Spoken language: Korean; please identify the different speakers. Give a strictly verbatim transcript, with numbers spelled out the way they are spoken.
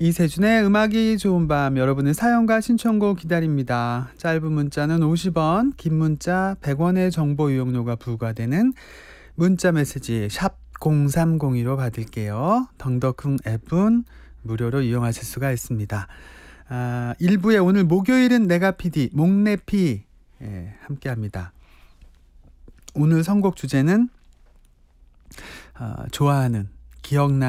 Speaker 1: 이세준의 음악이 좋은 밤, 여러분의 사연과 신청곡 기다립니다. 짧은 문자는 오십 원, 긴 문자 백 원의 정보 이용료가 부과되는 문자 메시지 샵 공삼공이로 받을게요. 덩더쿵 앱은 무료로 이용하실 수가 있습니다. 아, 일 부에 오늘 목요일은 내가 피디 목내피 예, 함께합니다. 오늘 선곡 주제는 어, 좋아하는 기억나